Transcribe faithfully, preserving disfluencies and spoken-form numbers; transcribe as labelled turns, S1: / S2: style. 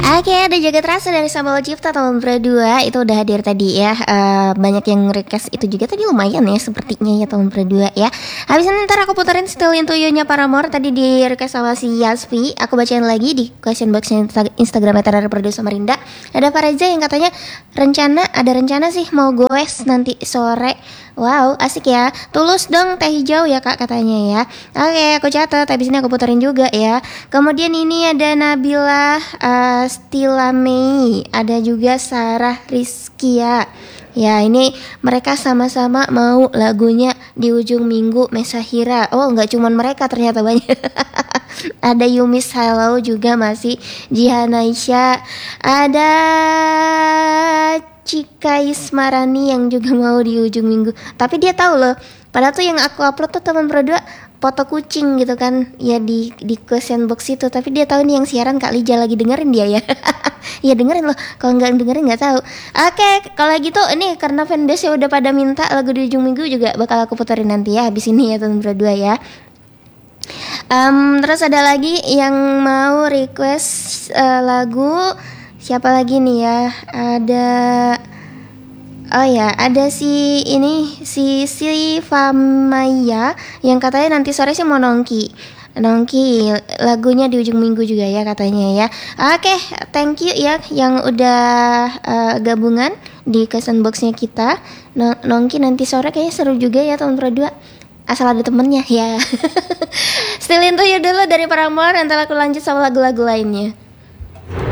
S1: Oke, ada Jagat Rasa dari Sambal Cipta tahun berdua itu udah hadir tadi ya. Eh, banyak yang request itu juga tadi, lumayan ya sepertinya ya tahun berdua ya. Habis ini ntar aku puterin Still Into You-nya Paramore tadi di request sama si Yasvi. Aku bacain lagi di question box-nya Insta- Instagram Eternal Producer Samarinda. Ada Fareza yang katanya rencana ada rencana sih mau goes nanti sore. Wow, asik ya. Tulus dong teh hijau ya Kak katanya ya. Oke, aku catat. Habis ini aku puterin juga ya. Kemudian ini ada Nabila uh, Stila Mei, ada juga Sarah Rizkia. Ya, ini mereka sama-sama mau lagunya di ujung minggu Mesahira. Oh, nggak cuman mereka ternyata banyak. Ada Yumis Hello juga masih, Jihan Aisyah, ada Cika Ismarani yang juga mau di ujung minggu. Tapi dia tahu loh, padahal tuh yang aku upload tuh teman berdua foto kucing gitu kan ya di di question box itu, tapi dia tahu nih yang siaran Kak Lija lagi dengerin dia ya. Ya dengerin loh, kalau nggak dengerin nggak tahu. Oke, kalau gitu ini karena fanbase ya udah pada minta lagu di ujung minggu juga bakal aku puterin nanti ya habis ini ya teman berdua ya. Um, terus ada lagi yang mau request uh, lagu, siapa lagi nih ya? Ada, oh ya, ada si ini si si Famaya yang katanya nanti sore sih mau nongki. Nongki lagunya di ujung minggu juga ya katanya ya. Oke, thank you ya yang udah uh, gabungan di question boxnya kita. Nongki nanti sore kayaknya seru juga ya tahun berdua. Asal ada temennya ya. Still Into You dulu dari Paramore, nanti aku lanjut sama lagu-lagu lainnya.